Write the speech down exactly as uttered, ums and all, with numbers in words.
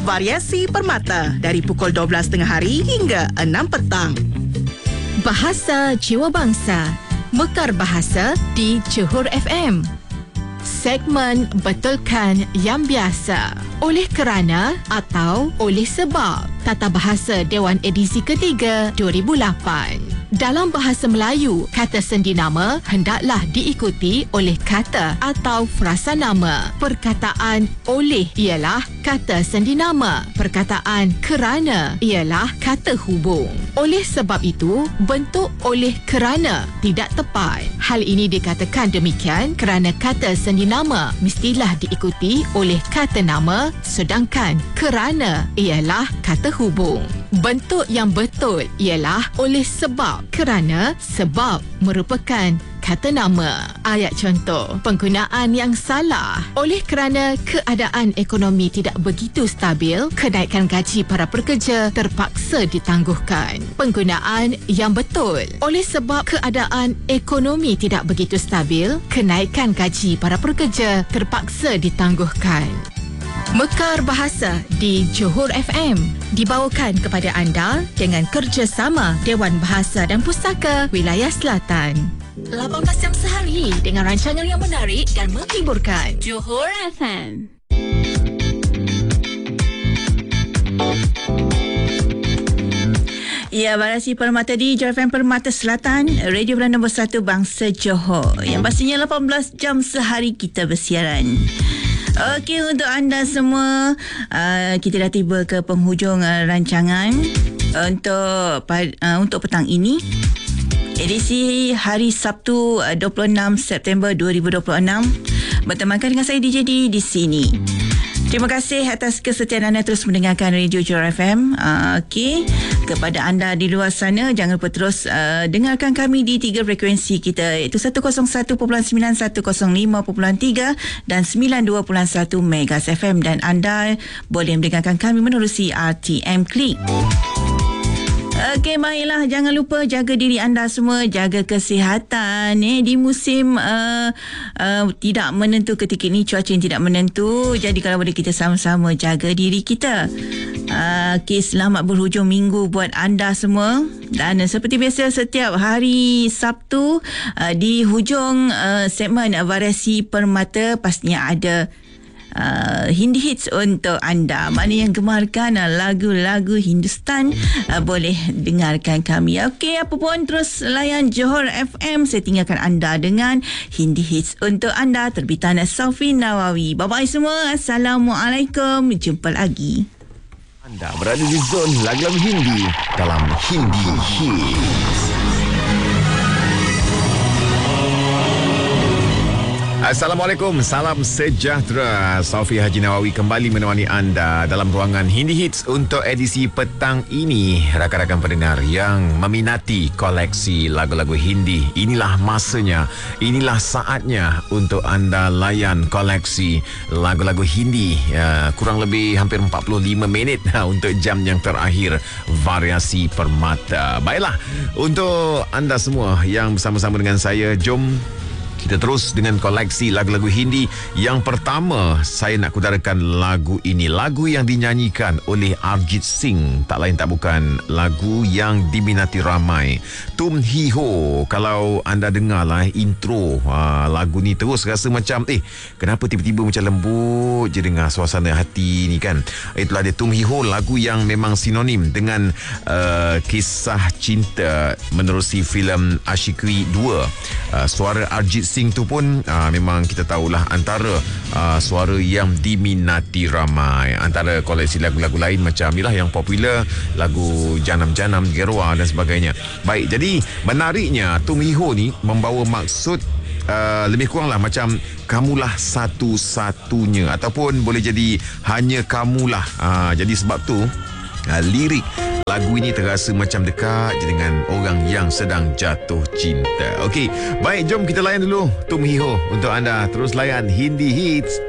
Variasi Permata dari pukul dua belas tengah hari hingga enam petang. Bahasa Jiwa Bangsa, Mekar Bahasa di Johor F M. Segmen Betulkan Yang Biasa, oleh kerana atau oleh sebab. Tata Bahasa Dewan Edisi ketiga dua ribu lapan. Dalam bahasa Melayu, kata sendinama hendaklah diikuti oleh kata atau frasa nama. Perkataan oleh ialah kata sendinama. Perkataan kerana ialah kata hubung. Oleh sebab itu, bentuk oleh kerana tidak tepat. Hal ini dikatakan demikian kerana kata sendinama mestilah diikuti oleh kata nama, sedangkan kerana ialah kata hubung. Bentuk yang betul ialah oleh sebab, kerana sebab merupakan kata nama. Ayat contoh, penggunaan yang salah. Oleh kerana keadaan ekonomi tidak begitu stabil, kenaikan gaji para pekerja terpaksa ditangguhkan. Penggunaan yang betul. Oleh sebab keadaan ekonomi tidak begitu stabil, kenaikan gaji para pekerja terpaksa ditangguhkan. Mekar Bahasa di Johor F M dibawakan kepada anda dengan kerjasama Dewan Bahasa dan Pustaka Wilayah Selatan. lapan belas jam sehari dengan rancangan yang menarik dan menghiburkan. Johor F M. Ya, Variasi Permata di Johor F M Permata Selatan, radio pilihan nombor satu Bangsa Johor. Yang pastinya lapan belas jam sehari kita bersiaran. Okey, untuk anda semua, uh, kita dah tiba ke penghujung uh, rancangan untuk uh, untuk petang ini. Edisi hari Sabtu uh, dua puluh enam September dua ribu dua puluh enam. Bertemankan dengan saya D J D di sini. Terima kasih atas kesetiaan anda terus mendengarkan Radio Johor F M. Uh, Okey, kepada anda di luar sana, jangan lupa terus uh, dengarkan kami di tiga frekuensi kita, iaitu seratus satu perpuluhan sembilan, seratus lima perpuluhan tiga dan sembilan puluh dua perpuluhan satu Megas F M, dan anda boleh mendengarkan kami menerusi R T M Klik. Okey, baiklah, jangan lupa jaga diri anda semua, jaga kesihatan eh di musim uh, uh, tidak menentu ketika ini, cuaca yang tidak menentu. Jadi kalau boleh kita sama-sama jaga diri kita. Uh, Okey, selamat berhujung minggu buat anda semua. Dan uh, seperti biasa setiap hari Sabtu uh, di hujung uh, segmen Variasi Permata pastinya ada Uh, Hindi Hits untuk anda. Mana yang gemarkan uh, lagu-lagu Hindustan, uh, boleh dengarkan kami. Okey, apa pun terus layan Johor F M. Saya tinggalkan anda dengan Hindi Hits untuk anda, terbitan Sofi Nawawi. Bye-bye semua. Assalamualaikum. Jumpa lagi. Anda berada di zon lagu-lagu Hindi dalam Hindi Hits. Assalamualaikum, salam sejahtera. Sofi Haji Nawawi kembali menemani anda dalam ruangan Hindi Hits untuk edisi petang ini. Rakan-rakan pendengar yang meminati koleksi lagu-lagu Hindi, inilah masanya, inilah saatnya untuk anda layan koleksi lagu-lagu Hindi. Ya, kurang lebih hampir empat puluh lima minit ha, untuk jam yang terakhir Variasi Permata. Baiklah, untuk anda semua yang bersama-sama dengan saya, jom kita terus dengan koleksi lagu-lagu Hindi. Yang pertama, saya nak kudarakan lagu ini. Lagu yang dinyanyikan oleh Arjit Singh. Tak lain tak bukan lagu yang diminati ramai. Tum Hi Ho. Kalau anda dengarlah intro ha, lagu ni, terus rasa macam eh, kenapa tiba-tiba macam lembut je dengar suasana hati ni kan. Itulah dia, Tum Hi Ho. Lagu yang memang sinonim dengan uh, kisah cinta menerusi filem Asyikwi dua. uh, Suara Arjit Singh tu pun uh, memang kita tahulah antara uh, suara yang diminati ramai. Antara koleksi lagu-lagu lain macam inilah yang popular, lagu Janam-Janam, Gerwa dan sebagainya. Baik, jadi menariknya Tum Hi Ho ni membawa maksud uh, lebih kuranglah macam kamulah satu-satunya, ataupun boleh jadi hanya kamulah. Uh, jadi sebab tu uh, lirik lagu ini terasa macam dekat je dengan orang yang sedang jatuh cinta. Okey, baik, jom kita layan dulu Tum Hi Ho untuk anda. Terus layan Hindi Hits